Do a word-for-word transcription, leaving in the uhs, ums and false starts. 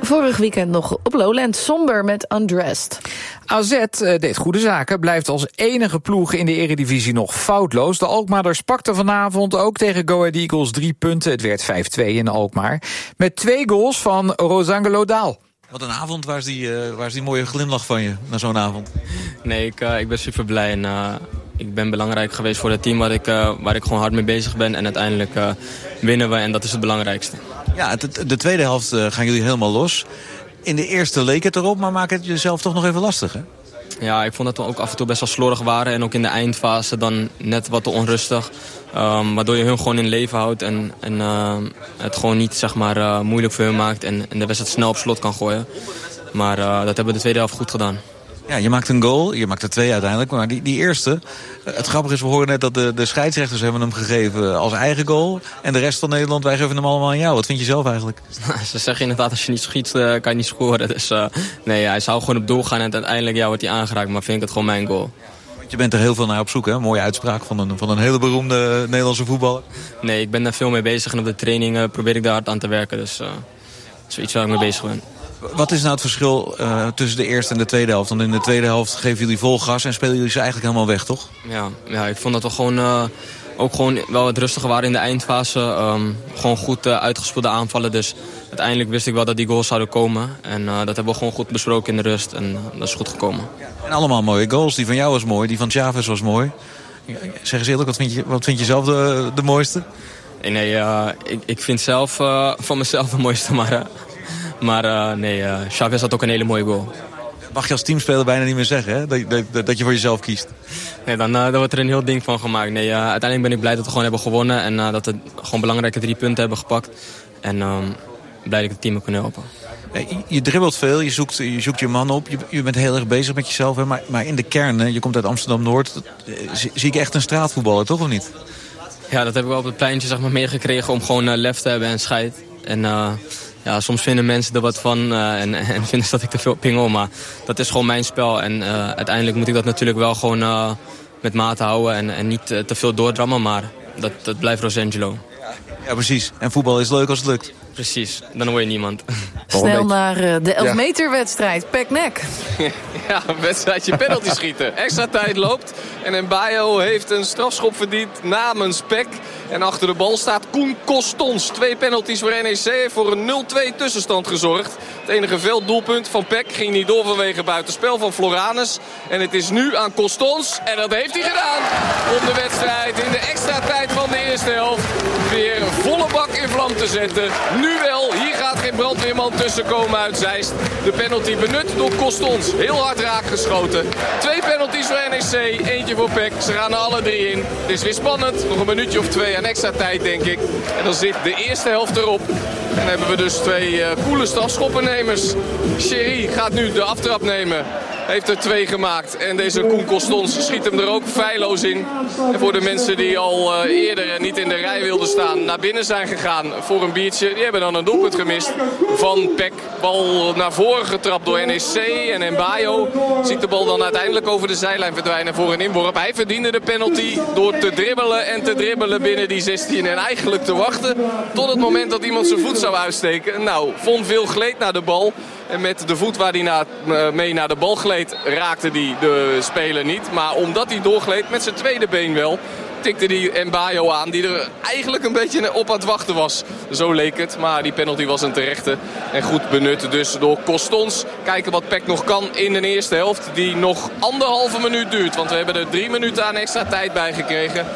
vorig weekend nog op Lowland. Somber met Undressed. A Z uh, deed goede zaken, blijft als enige ploeg in de eredivisie nog foutloos. De Alkmaarders pakten vanavond ook tegen Go Ahead Eagles drie punten. Het werd vijf twee in Alkmaar. Met twee goals van Rosangelo Daal. Wat een avond, waar is die, uh, waar is die mooie glimlach van je na zo'n avond? Nee, ik, uh, ik ben super blij en uh, ik ben belangrijk geweest voor het team waar ik, uh, waar ik gewoon hard mee bezig ben. En uiteindelijk uh, winnen we en dat is het belangrijkste. Ja, het, de tweede helft uh, gaan jullie helemaal los. In de eerste leek het erop, maar maak het jezelf toch nog even lastig, hè? Ja, ik vond dat we ook af en toe best wel slordig waren. En ook in de eindfase dan net wat te onrustig. Um, waardoor je hun gewoon in leven houdt. En, en uh, het gewoon niet zeg maar, uh, moeilijk voor hun maakt. En, en de wedstrijd snel op slot kan gooien. Maar uh, dat hebben we de tweede helft goed gedaan. Ja, je maakt een goal. Je maakt er twee uiteindelijk. Maar die, die eerste, het grappige is, we horen net dat de, de scheidsrechters hebben hem gegeven als eigen goal. En de rest van Nederland, wij geven hem allemaal aan jou. Wat vind je zelf eigenlijk? Ze zeggen inderdaad, als je niet schiet, uh, kan je niet scoren. Dus uh, nee, hij zou gewoon op doel gaan en uiteindelijk ja, wordt hij aangeraakt. Maar vind ik het gewoon mijn goal. Want je bent er heel veel naar op zoek, hè? Een mooie uitspraak van een, van een hele beroemde Nederlandse voetballer. Nee, ik ben daar veel mee bezig en op de training uh, probeer ik daar hard aan te werken. Dus uh, zoiets waar ik mee bezig ben. Wat is nou het verschil uh, tussen de eerste en de tweede helft? Want in de tweede helft geven jullie vol gas en spelen jullie ze eigenlijk helemaal weg, toch? Ja, ja ik vond dat we gewoon, uh, ook gewoon wel wat rustiger waren in de eindfase. Um, gewoon goed uh, uitgespeelde aanvallen. Dus uiteindelijk wist ik wel dat die goals zouden komen. En uh, dat hebben we gewoon goed besproken in de rust. En uh, dat is goed gekomen. En allemaal mooie goals. Die van jou was mooi, die van Chavez was mooi. Zeg eens eerlijk, wat vind je, wat vind je zelf de, de mooiste? Nee, uh, ik, ik vind zelf uh, van mezelf de mooiste, maar... Uh, Maar uh, nee, uh, Chavez had ook een hele mooie goal. Mag je als teamspeler bijna niet meer zeggen, hè? Dat, dat, dat je voor jezelf kiest. Nee, dan, uh, dan wordt er een heel ding van gemaakt. Nee, uh, uiteindelijk ben ik blij dat we gewoon hebben gewonnen. En uh, dat we gewoon belangrijke drie punten hebben gepakt. En uh, blij dat ik het team heb kunnen helpen. Je, je dribbelt veel, je zoekt, je zoekt je man op. Je, je bent heel erg bezig met jezelf. Hè? Maar, maar in de kern, hè? Je komt uit Amsterdam-Noord. Zie, zie ik echt een straatvoetballer, toch of niet? Ja, dat heb ik wel op het pleintje zeg maar, meegekregen om gewoon uh, lef te hebben en scheid. En... Uh, Ja, soms vinden mensen er wat van uh, en, en vinden ze dat ik te veel pingel. Maar dat is gewoon mijn spel. En uh, uiteindelijk moet ik dat natuurlijk wel gewoon uh, met mate houden. En, en niet uh, te veel doordrammen, maar dat, dat blijft Rosangelo. Ja, precies. En voetbal is leuk als het lukt. Precies, dan hoor je niemand. Snel naar uh, de elf meter wedstrijd. Pek nek. Ja, een wedstrijdje penalty schieten. Extra tijd loopt. En Mbayo heeft een strafschop verdiend namens Pek. En achter de bal staat Koen Costons. Twee penalties voor N E C heeft voor een nul twee tussenstand gezorgd. Het enige velddoelpunt van Pek ging niet door vanwege buitenspel van Floranus. En het is nu aan Costons. En dat heeft hij gedaan. Om de wedstrijd in de extra tijd van de eerste helft weer volle bak in vlam te zetten. Nu wel. Hier gaat geen brandweerman tussen komen uit Zeist. De penalty benut door Costons. Heel hard raak geschoten. Twee penalties voor N E C. Eentje voor Pek. Ze gaan er alle drie in. Het is weer spannend. Nog een minuutje of twee aan extra tijd, denk ik. En dan zit de eerste helft erop. En dan hebben we dus twee uh, coole strafschoppennemers. Sherry gaat nu de aftrap nemen. Heeft er twee gemaakt. En deze Koen Costons schiet hem er ook feilloos in. En voor de mensen die al uh, eerder niet in de rij wilden staan, naar binnen zijn gegaan voor een biertje, die hebben dan een doelpunt gemist van Pek. Bal naar voren getrapt door N E C. En Mbayo ziet de bal dan uiteindelijk over de zijlijn verdwijnen voor een inworp. Hij verdiende de penalty door te dribbelen en te dribbelen binnen die zestien. En eigenlijk te wachten tot het moment dat iemand zijn voet zou uitsteken. Nou, Von Veel gleed naar de bal. En met de voet waar hij na, uh, mee naar de bal gleed, raakte hij de speler niet. Maar omdat hij doorgleed met zijn tweede been wel, tikte hij Mbayo aan, die er eigenlijk een beetje op aan het wachten was. Zo leek het, maar die penalty was een terechte en goed benut dus door Costons. Kijken wat Pek nog kan in de eerste helft, die nog anderhalve minuut duurt. Want we hebben er drie minuten aan extra tijd bij gekregen.